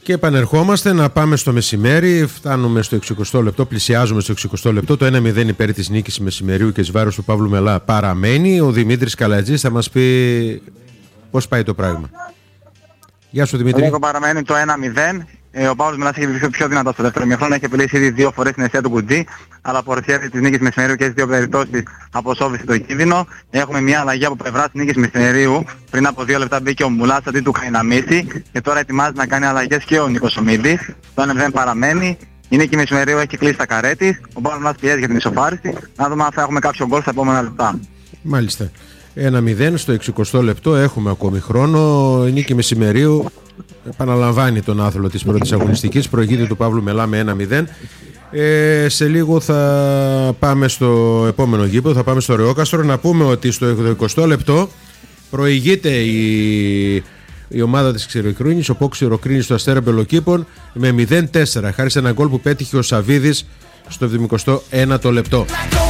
Και επανερχόμαστε να πάμε στο μεσημέρι. Φτάνουμε στο 60 λεπτό, πλησιάζουμε στο 60 λεπτό. Το 1-0 υπέρ της νίκης Μεσημερίου και εις βάρος του Παύλου Μελά παραμένει. Ο Δημήτρης Καλατζής θα μας πει πώς πάει το πράγμα. Γεια σου Δημήτρη. Λίγο παραμένει το 1-0. Ο Παύλος Μελάς έχει βγει πιο δυνατό στο δεύτερο ημίχρονο. Έχει επιλύσει ήδη 2 φορές την αιστεία του Κουτζή. Αλλά από ορθιέρη της νίκης Μεσημερίου και στις 2 περιπτώσεις αποσόβησε το κίνδυνο. Έχουμε μια αλλαγή από πλευράς της νίκης Μεσημερίου. Πριν από 2 λεπτά μπήκε ο Μουλάς αντί του Καϊναμίση. Και τώρα ετοιμάζει να κάνει αλλαγές και ο Νίκος Ομίδης. Το 1-0 παραμένει. Η νίκη Μεσημερίου έχει κλείσει τα καρέ της. Ο Παύλος Μελάς πιέζει για την ισοφάριση. Να δούμε αν θα έχουμε κάποιο γκολ στα επόμενα λεπτά. Μάλιστα. 1-0 στο 60 λεπτό. Έχουμε ακόμη χρόνο. Η νίκη Μεσημερίου επαναλαμβάνει τον άθλο της πρώτης αγωνιστικής. Προηγείται του Παύλου Μελά με 1-0. Σε λίγο θα πάμε στο επόμενο γήπεδο, θα πάμε στο Ρεόκαστρο. Να πούμε ότι στο 20 λεπτό προηγείται η ομάδα της Ξηροκρίνης, ο ΠΟΚ Ξηροκρίνης στο Αστέρα Μπελοκήπων με 0-4, χάρη σε ένα γκολ που πέτυχε ο Σαβίδης στο 71ο λεπτό.